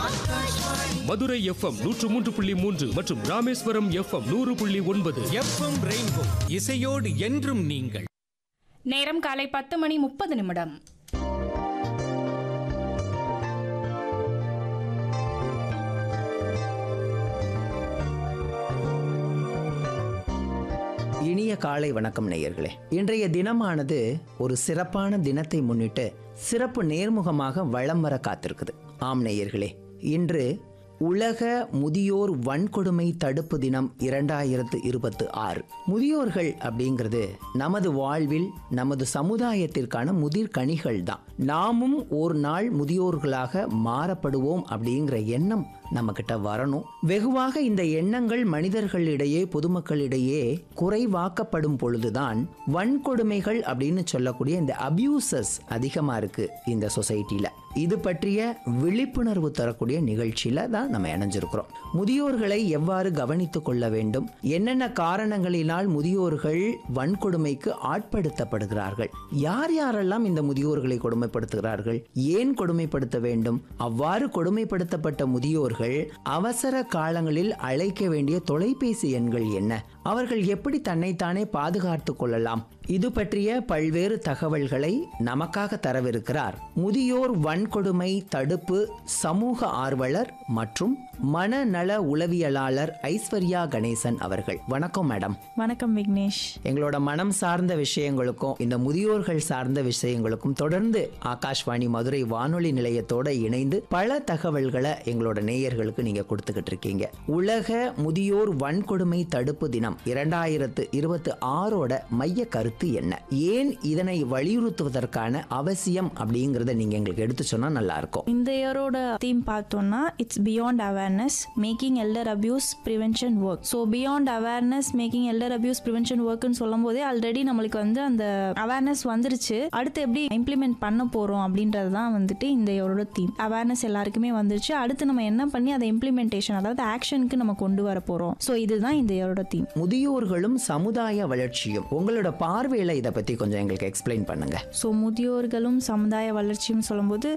Madurai FM 103.3 மற்றும் Rameswaram FM 100.9. FM rainbow இசையோடு என்றும் நீங்கள். நேரம் காலை 10:30. இனிய காலை வணக்கம் நேயர்களே. இன்றைய தினமானது ஒரு சிறப்பான தினத்தை முன்னிட்டு சிறப்பு நேர்முகமாக வலம் வர காத்திருக்குது. ஆம் நேயர்களே, இன்று உலக முதியோர் வன்கொடுமை தடுப்பு தினம் 2026. முதியோர்கள் அப்படிங்கிறது நமது வாழ்வில் நமது சமுதாயத்திற்கான முதிர்கனிகள் தான். நாமும் ஒரு நாள் முதியோர்களாக மாறப்படுவோம் அப்படிங்கிற எண்ணம் நம்ம கிட்ட வரணும். வெகுவாக இந்த எண்ணங்கள் மனிதர்களிடையே பொதுமக்களிடையே குறைவாக்கப்படும் பொழுதுதான் வன்கொடுமைகள் அப்படின்னு சொல்லக்கூடிய இந்த அபியூசஸ் அதிகமா இருக்கு இந்த சொசைட்டில. இது பற்றிய விழிப்புணர்வு தரக்கூடிய நிகழ்ச்சியில தான் நம்ம இணைஞ்சிருக்கிறோம். முதியோர்களை எவ்வாறு கவனித்துக் கொள்ள வேண்டும், என்னென்ன காரணங்களினால் முதியோர்கள் வன்கொடுமைக்கு ஆட்படுத்தப்படுகிறார்கள், யார் யாரெல்லாம் இந்த முதியோர்களை கொடுமைப்படுத்துகிறார்கள், ஏன் கொடுமைப்படுத்த வேண்டும், அவ்வாறு கொடுமைப்படுத்தப்பட்ட முதியோர்கள் அவசர காலங்களில் அழைக்க வேண்டிய தொலைபேசி எண்கள் என்ன, அவர்கள் எப்படி தன்னைத்தானே பாதுகாத்துக் கொள்ளலாம், இது பற்றிய பல்வேறு தகவல்களை நமக்காக தரவிருக்கிறார் முதியோர் வன்கொடுமை தடுப்பு சமூக ஆர்வலர் மற்றும் மனநல உளவியலாளர் ஐஸ்வர்யா கணேசன் அவர்கள். வணக்கம் மேடம். வணக்கம் விக்னேஷ். எங்களோட மனம் சார்ந்த விஷயங்களுக்கும் இந்த முதியோர்கள் சார்ந்த விஷயங்களுக்கும் தொடர்ந்து ஆகாஷ்வாணி மதுரை வானொலி நிலையத்தோட இணைந்து பல தகவல்களை எங்களோட நேயர்களுக்கு நீங்க கொடுத்துக்கிட்டு இருக்கீங்க. உலக முதியோர் வன்கொடுமை தடுப்பு தினம் 2026 மைய கருத்து என்ன, ஏன் இதனை வலியுறுத்துவதற்கான அவசியம் அப்படிங்கறத நீங்க எங்களுக்கு எடுத்து சொன்னா நல்லா இருக்கும். இந்த இயரோட தீம் பார்த்தோம்னா it's beyond awareness making elder abuse prevention work. So beyond awareness making elder abuse prevention ஒர்க்னு சொல்லும் போதே ஆல்ரெடி நம்மளுக்கு அந்த அவேர்னஸ் வந்துருச்சு. அடுத்து எப்படி இம்ப்ளிமெண்ட் பண்ண போறோம் அப்படின்றது தான் இந்த இயரோட தீம். அவேர்னஸ் எல்லாருக்குமே வந்துருச்சு. அடுத்து நம்ம என்ன பண்ணி அதை இம்ப்ளிமெண்டேஷன், அதாவது ஆக்ஷனுக்கு நம்ம கொண்டு வர போறோம். ஸோ இதுதான் இந்த இயரோட தீம். முதியோர்களும் சமுதாய வளர்ச்சியும், உங்களோட பார்வையில இதை பத்தி கொஞ்சம் எங்களுக்கு எக்ஸ்பிளைன் பண்ணுங்க. ஸோ முதியோர்களும் சமுதாய வளர்ச்சியும் சொல்லும்போது